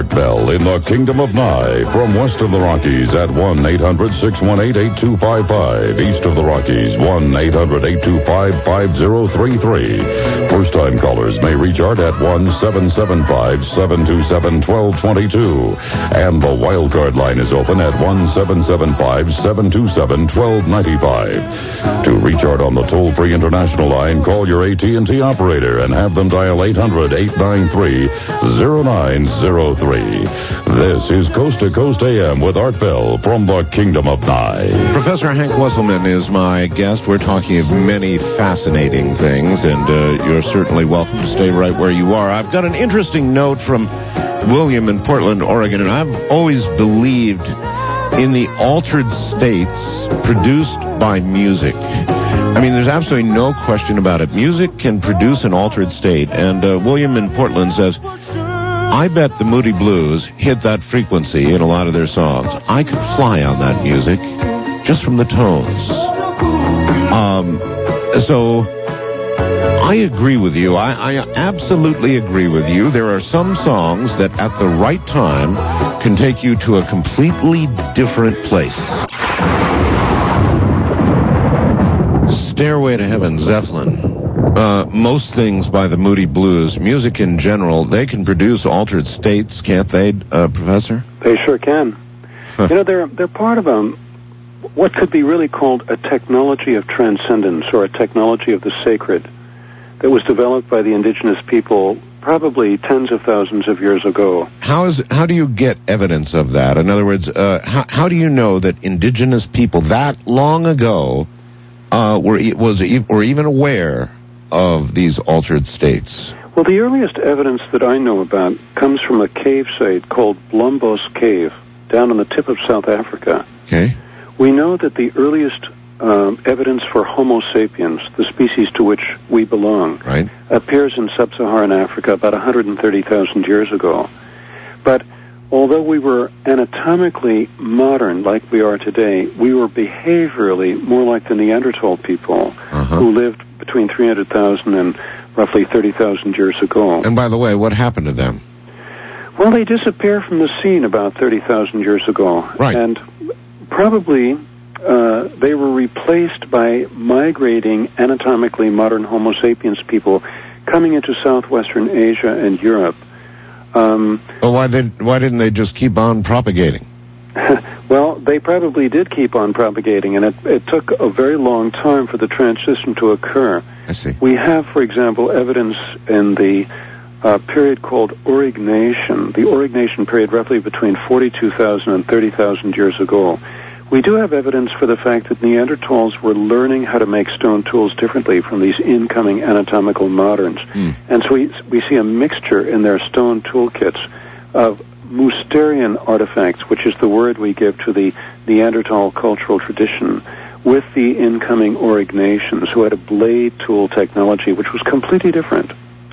Art Bell in the Kingdom of Nye. From west of the Rockies at 1-800-618-8255. East of the Rockies, 1-800-825-5033. First-time callers may reach Art at 1-775-727-1222. And the wildcard line is open at 1-775-727-1295. To reach Art on the toll-free international line, call your AT&T operator and have them dial 800-893-0903. This is Coast to Coast AM with Art Bell from the Kingdom of Nye. Professor Hank Wesselman is my guest. We're talking of many fascinating things, and you're certainly welcome to stay right where you are. I've got an interesting note from William in Portland, Oregon, and I've always believed in the altered states produced by music. I mean, there's absolutely no question about it. Music can produce an altered state, and William in Portland says, I bet the Moody Blues hit that frequency in a lot of their songs. I could fly on that music just from the tones. So I agree with you. I absolutely agree with you. There are some songs that at the right time can take you to a completely different place. Stairway to Heaven, Zeppelin. Most things by the Moody Blues, music in general, they can produce altered states, can't they, Professor? They sure can. You know, they're part of what could be really called a technology of transcendence, or a technology of the sacred, that was developed by the indigenous people probably tens of thousands of years ago. How do you get evidence of that? In other words, how do you know that indigenous people that long ago were even aware of these altered states? Well, the earliest evidence that I know about comes from a cave site called Blombos Cave down on the tip of South Africa. Okay. We know that the earliest evidence for Homo sapiens, the species to which we belong, right, appears in sub-Saharan Africa about 130,000 years ago. But although we were anatomically modern like we are today, we were behaviorally more like the Neanderthal people who lived between 300,000 and roughly 30,000 years ago. And by the way, what happened to them? Well, they disappeared from the scene about 30,000 years ago. Right. And probably they were replaced by migrating anatomically modern Homo sapiens people coming into southwestern Asia and Europe. Well, why didn't they just keep on propagating? Well, they probably did keep on propagating, and it took a very long time for the transition to occur. I see. We have, for example, evidence in the period called Aurignacian, the Aurignacian period roughly between 42,000 and 30,000 years ago. We do have evidence for the fact that Neanderthals were learning how to make stone tools differently from these incoming anatomical moderns. And so we see a mixture in their stone toolkits of Mousterian artifacts, which is the word we give to the Neanderthal cultural tradition, with the incoming Aurignacians, who had a blade tool technology which was completely different.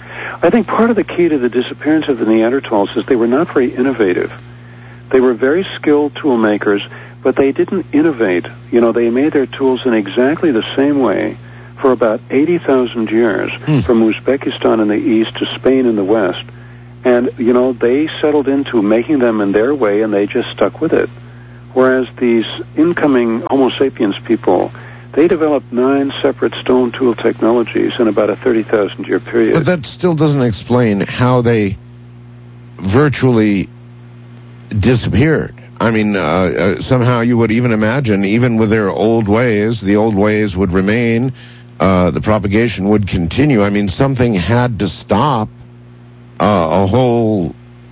I think part of the key to the disappearance of the Neanderthals is they were not very innovative. They were very skilled tool makers, but they didn't innovate. You know, they made their tools in exactly the same way for about 80,000 years, from Uzbekistan in the east to Spain in the west. And, you know, they settled into making them in their way, and they just stuck with it. Whereas these incoming Homo sapiens people, they developed 9 separate stone tool technologies in about a 30,000-year period. But that still doesn't explain how they virtually disappeared. I mean, somehow you would even imagine, even with their old ways, the old ways would remain, the propagation would continue. I mean, something had to stop a whole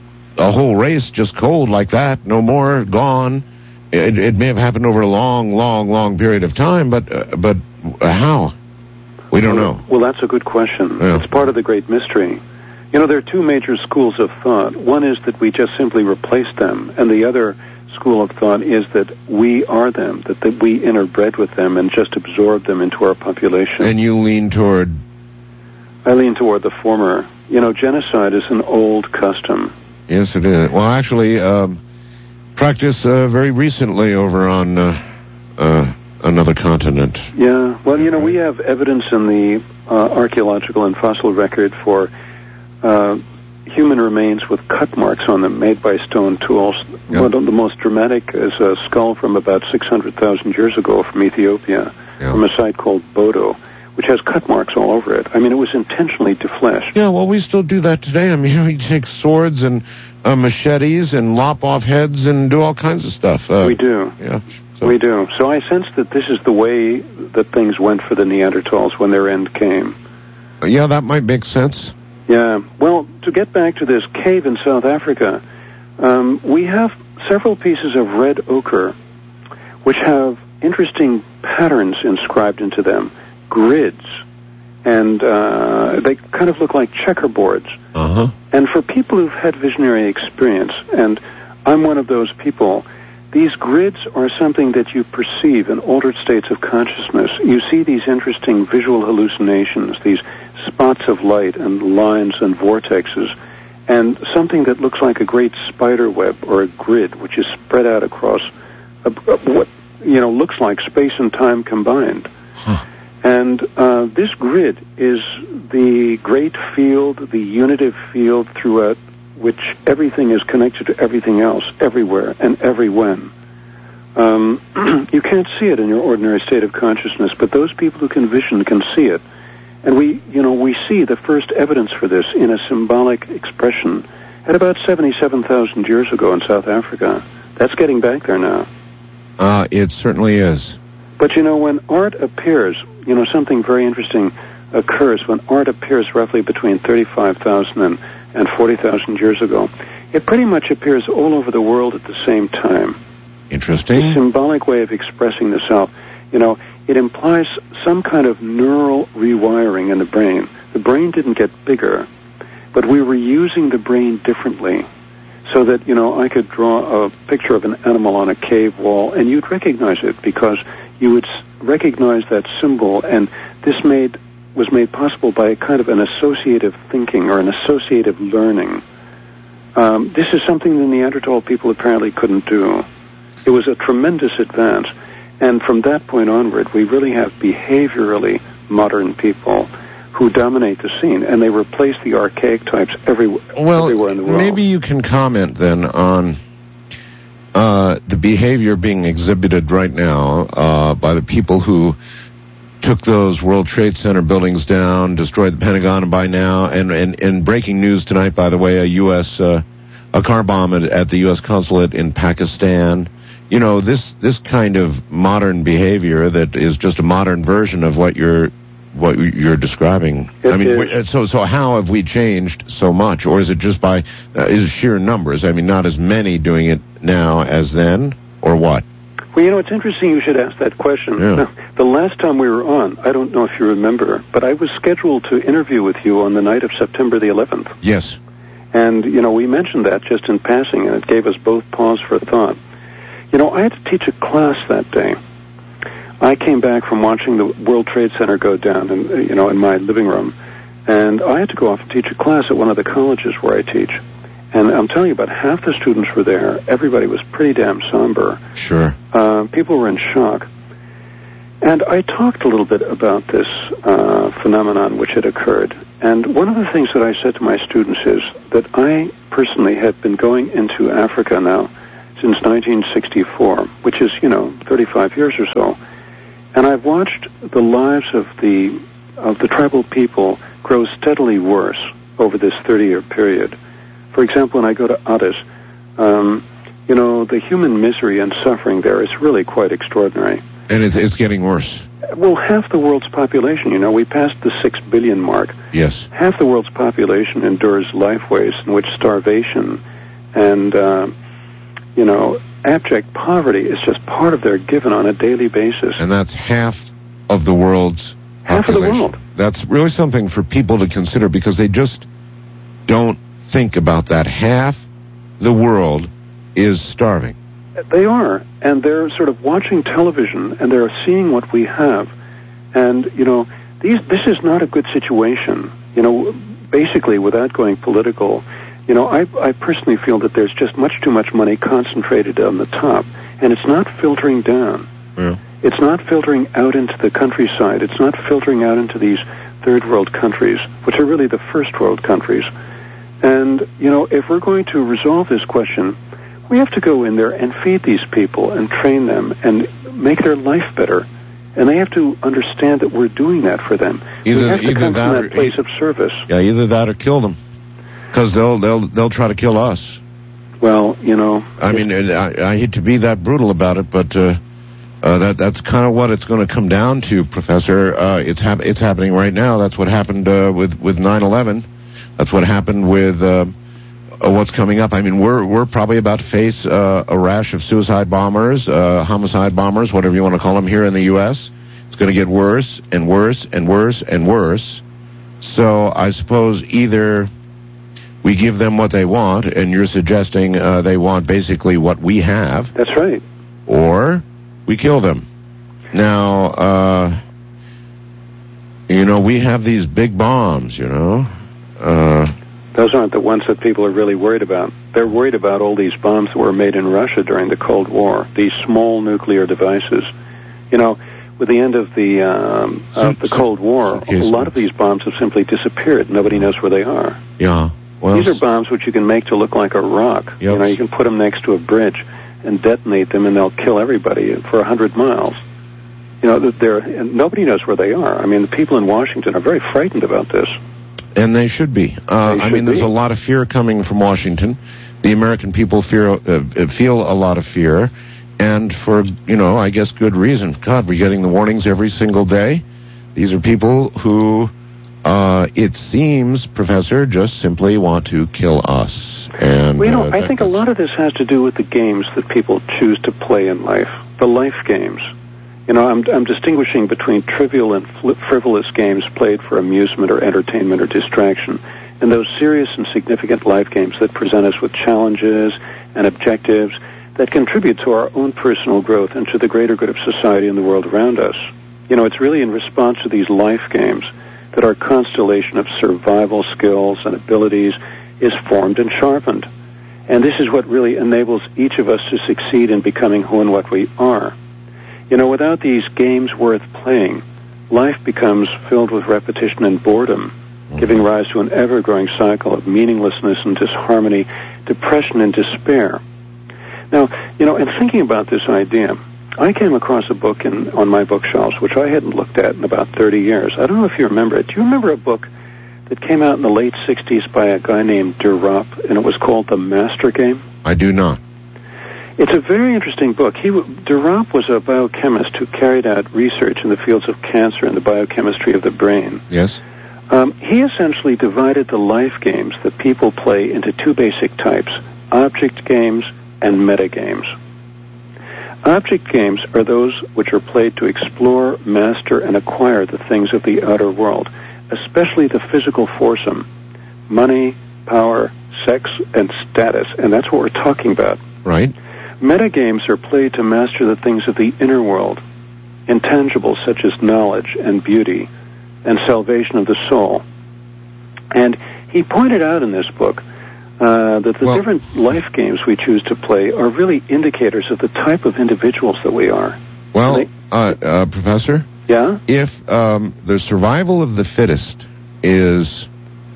race just cold like that, no more, gone. It may have happened over a long period of time, but how? We don't know. Well, that's a good question. Yeah. It's part of the great mystery. You know, there are 2 major schools of thought. One is that we just simply replaced them, and the other school of thought is that we are them, that we interbred with them and just absorbed them into our population. And you lean toward? I lean toward the former. You know, genocide is an old custom. Yes, it is. Well, actually, practiced very recently over on another continent. Yeah, well, you know, we have evidence in the archaeological and fossil record for human remains with cut marks on them made by stone tools. Yeah. One of the most dramatic is a skull from about 600,000 years ago from Ethiopia, from a site called Bodo, which has cut marks all over it. I mean, it was intentionally defleshed. Yeah, well, we still do that today. I mean, we take swords and machetes and lop off heads and do all kinds of stuff. We do. Yeah. We do. So I sense that this is the way that things went for the Neanderthals when their end came. Yeah, that might make sense. Yeah. Well, to get back to this cave in South Africa, we have several pieces of red ochre which have interesting patterns inscribed into them, grids, and they kind of look like checkerboards. Uh-huh. And for people who've had visionary experience, and I'm one of those people, these grids are something that you perceive in altered states of consciousness. You see these interesting visual hallucinations, these spots of light and lines and vortexes, and something that looks like a great spider web or a grid, which is spread out across what looks like space and time combined. Huh. And this grid is the great field, the unitive field throughout which everything is connected to everything else, everywhere and every when. You can't see it in your ordinary state of consciousness, but those people who can vision can see it. And we see the first evidence for this in a symbolic expression at about 77,000 years ago in South Africa. That's getting back there now. It certainly is. But when art appears, something very interesting occurs when art appears roughly between 35,000 and 40,000 years ago. It pretty much appears all over the world at the same time. Interesting. A symbolic way of expressing the self. It implies some kind of neural rewiring in the brain. The brain didn't get bigger, but we were using the brain differently. So that, I could draw a picture of an animal on a cave wall, and you'd recognize it because you would recognize that symbol, and this was made possible by a kind of an associative thinking or an associative learning. This is something the Neanderthal people apparently couldn't do. It was a tremendous advance, and from that point onward, we really have behaviorally modern people who dominate the scene, and they replace the archaic types everywhere in the world. Maybe you can comment then on the behavior being exhibited right now by the people who took those World Trade Center buildings down, destroyed the Pentagon, and by now, and breaking news tonight, by the way, a car bomb at the U.S. consulate in Pakistan. This kind of modern behavior that is just a modern version of what you're describing. So how have we changed so much, or is it just by is sheer numbers? I mean, not as many doing it now as then, or what? Well, it's interesting you should ask that question. Yeah. Now, the last time we were on, I don't know if you remember, but I was scheduled to interview with you on the night of September the 11th. Yes. And, we mentioned that just in passing, and it gave us both pause for thought. I had to teach a class that day. I came back from watching the World Trade Center go down in my living room, and I had to go off and teach a class at one of the colleges where I teach. And I'm telling you, about half the students were there. Everybody was pretty damn somber. Sure. People were in shock. And I talked a little bit about this phenomenon which had occurred. And one of the things that I said to my students is that I personally have been going into Africa now since 1964, which is, 35 years or so. And I've watched the lives of the tribal people grow steadily worse over this 30-year period. For example, when I go to Addis, the human misery and suffering there is really quite extraordinary. And it's getting worse. Well, half the world's population, we passed the 6 billion mark. Yes. Half the world's population endures lifeways in which starvation and, abject poverty is just part of their given on a daily basis. And that's half of the world's population. Half of the world. That's really something for people to consider because they just don't think about that. Half the world is starving. They are, and they're sort of watching television, and they're seeing what we have. And, this is not a good situation. Basically, without going political, I personally feel that there's just much too much money concentrated on the top, and it's not filtering down. Yeah. It's not filtering out into the countryside. It's not filtering out into these third world countries, which are really the first world countries. And, you know, if we're going to resolve this question, we have to go in there and feed these people and train them and make their life better. And they have to understand that we're doing that for them. We have to come from that place of service. Yeah, either that or kill them, because they'll try to kill us. Well, you know, I mean, I hate to be that brutal about it, but that's kind of what it's going to come down to, Professor. It's happening right now. That's what happened with 9/11. That's what happened with what's coming up. I mean, we're probably about to face a rash of suicide bombers, homicide bombers, whatever you want to call them, here in the U.S. It's going to get worse and worse and worse and worse. So I suppose either we give them what they want, and you're suggesting they want basically what we have. That's right. Or we kill them. Now, you know, we have these big bombs, you know. Those aren't the ones that people are really worried about. They're worried about all these bombs that were made in Russia during the Cold War, these small nuclear devices. You know, with the end of the Cold War, a lot of these bombs have simply disappeared. Nobody knows where they are. Yeah. Well, these are bombs which you can make to look like a rock. Yep. You know, you can put them next to a bridge and detonate them, and they'll kill everybody for 100 miles. You know, nobody knows where they are. I mean, the people in Washington are very frightened about this. And they should be. There's a lot of fear coming from Washington. The American people feel a lot of fear, and for, you know, I guess good reason. God, we're getting the warnings every single day. These are people who, it seems, Professor, just simply want to kill us. And well, you know, I think a lot of this has to do with the games that people choose to play in life, the life games. You know, I'm distinguishing between trivial and frivolous games played for amusement or entertainment or distraction, and those serious and significant life games that present us with challenges and objectives that contribute to our own personal growth and to the greater good of society and the world around us. You know, it's really in response to these life games that our constellation of survival skills and abilities is formed and sharpened. And this is what really enables each of us to succeed in becoming who and what we are. You know, without these games worth playing, life becomes filled with repetition and boredom, giving rise to an ever-growing cycle of meaninglessness and disharmony, depression and despair. Now, you know, in thinking about this idea, I came across a book on my bookshelves, which I hadn't looked at in about 30 years. I don't know if you remember it. Do you remember a book that came out in the late 60s by a guy named de Ropp, and it was called The Master Game? I do not. It's a very interesting book. De Ropp was a biochemist who carried out research in the fields of cancer and the biochemistry of the brain. Yes. He essentially divided the life games that people play into two basic types, object games and meta games. Object games are those which are played to explore, master, and acquire the things of the outer world, especially the physical foursome, money, power, sex, and status, and that's what we're talking about. Right. Metagames are played to master the things of the inner world, intangibles such as knowledge and beauty and salvation of the soul. And he pointed out in this book that the different life games we choose to play are really indicators of the type of individuals that we are. Well, Professor? Yeah? If the survival of the fittest is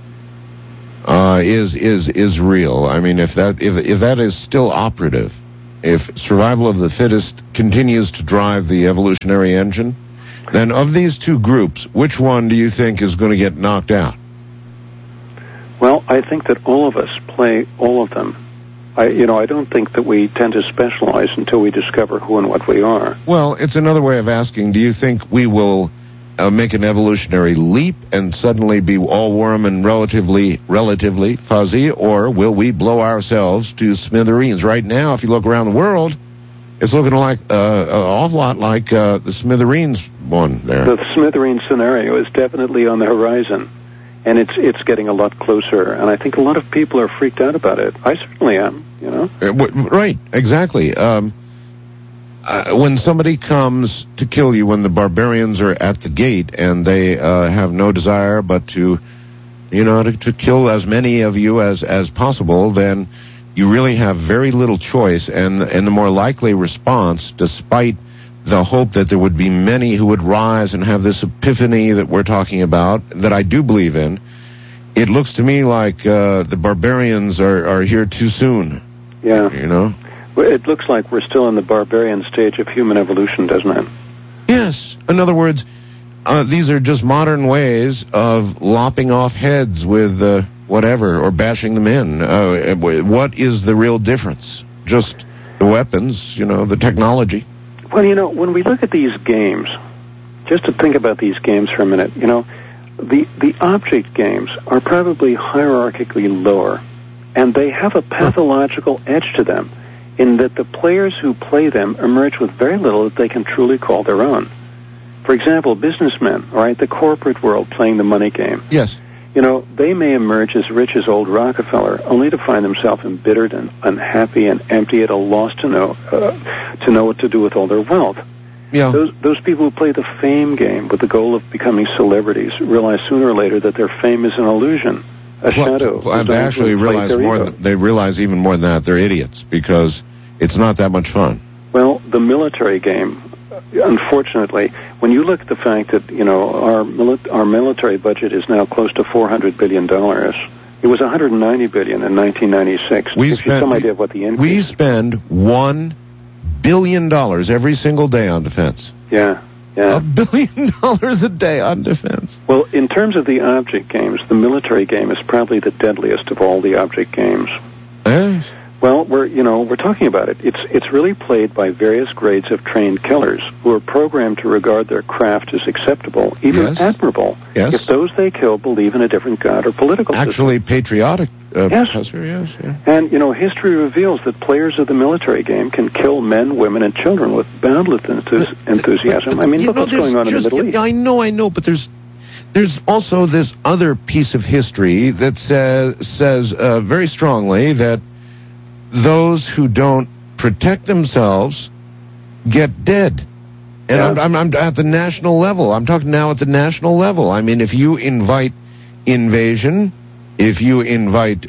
real, I mean, if that is still operative, if survival of the fittest continues to drive the evolutionary engine, then of these two groups, which one do you think is going to get knocked out? Well, I think that all of us play all of them. I don't think that we tend to specialize until we discover who and what we are. Well, it's another way of asking, do you think we will make an evolutionary leap and suddenly be all warm and relatively fuzzy, or will we blow ourselves to smithereens? Right now, if you look around the world, it's looking like an awful lot like the smithereens one there. The smithereens scenario is definitely on the horizon, and it's getting a lot closer, and I think a lot of people are freaked out about it. I certainly am, you know? Right, exactly. When somebody comes to kill you, when the barbarians are at the gate and they have no desire but to kill as many of you as possible, then you really have very little choice, and the more likely response, despite the hope that there would be many who would rise and have this epiphany that we're talking about, that I do believe in, it looks to me like the barbarians are here too soon. Yeah. You know? Well, it looks like we're still in the barbarian stage of human evolution, doesn't it? Yes. In other words, these are just modern ways of lopping off heads with whatever, or bashing them in. What is the real difference? Just the weapons, the technology. Well, when we look at these games, just to think about these games for a minute, the object games are probably hierarchically lower, and they have a pathological edge to them in that the players who play them emerge with very little that they can truly call their own. For example, businessmen, all right, the corporate world playing the money game. Yes. They may emerge as rich as old Rockefeller, only to find themselves embittered and unhappy and empty, at a loss to know what to do with all their wealth. Yeah. Those people who play the fame game with the goal of becoming celebrities realize sooner or later that their fame is an illusion, a shadow. They actually realize they realize even more than that. They're idiots, because it's not that much fun. Well, the military game, unfortunately, when you look at the fact that our military budget is now close to $400 billion, it was $190 billion in 1996. Gives you some idea of what the increase. We spend $1 billion every single day on defense. Yeah. $1 billion a day on defense. Well, in terms of the object games, the military game is probably the deadliest of all the object games. Yes. Well, we're talking about it. It's really played by various grades of trained killers who are programmed to regard their craft as acceptable, even admirable, if those they kill believe in a different god or political system. Actually patriotic. Yes. Yes. And, history reveals that players of the military game can kill men, women, and children with boundless enthusiasm. I mean, look what's going on in the Middle East. I know, but there's also this other piece of history that says very strongly that those who don't protect themselves get dead. And I'm at the national level. I'm talking now at the national level. I mean, if you invite invasion, if you invite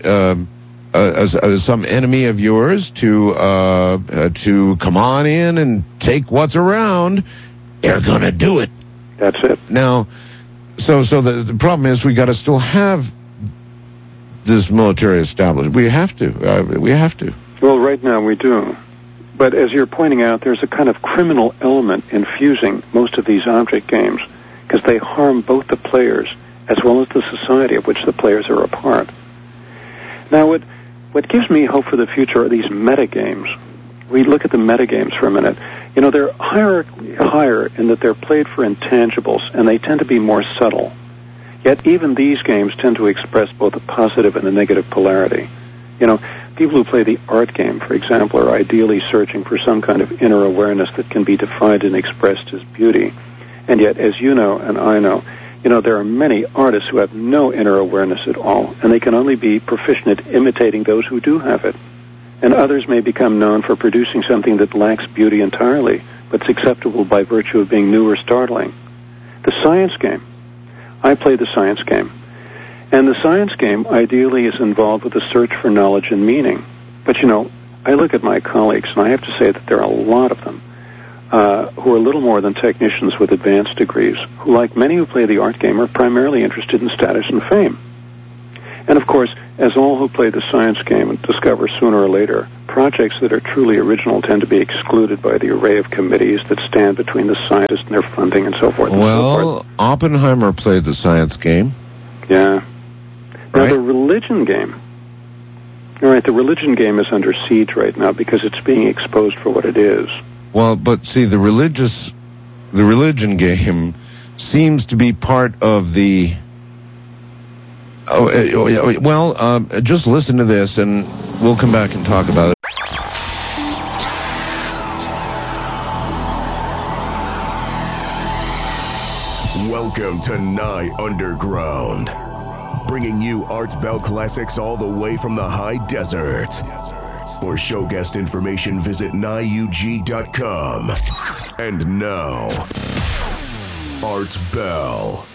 some enemy of yours to come on in and take what's around, they're going to do it. That's it. Now, so the problem is we got to still have this military established. We have to. Well, right now we do. But as you're pointing out, there's a kind of criminal element infusing most of these object games, because they harm both the players as well as the society of which the players are a part. Now, what gives me hope for the future are these metagames. We look at the metagames for a minute. They're higher in that they're played for intangibles, and they tend to be more subtle. Yet even these games tend to express both a positive and a negative polarity. People who play the art game, for example, are ideally searching for some kind of inner awareness that can be defined and expressed as beauty. And yet, as you know and I know, there are many artists who have no inner awareness at all, and they can only be proficient at imitating those who do have it. And others may become known for producing something that lacks beauty entirely, but is acceptable by virtue of being new or startling. The science game. I play the science game. And the science game ideally is involved with the search for knowledge and meaning. But, I look at my colleagues, and I have to say that there are a lot of them who are little more than technicians with advanced degrees, who, like many who play the art game, are primarily interested in status and fame. And, of course, as all who play the science game discover sooner or later, projects that are truly original tend to be excluded by the array of committees that stand between the scientists and their funding and so forth. Well, Oppenheimer played the science game. Yeah. Now, Right. the religion game. All right, the religion game is under siege right now because it's being exposed for what it is. Well, but see, the religion game seems to be part of the... just listen to this, and we'll come back and talk about it. Welcome to Nye Underground, bringing you Art Bell classics all the way from the high desert. For show guest information, visit nyeug.com. And now, Art Bell.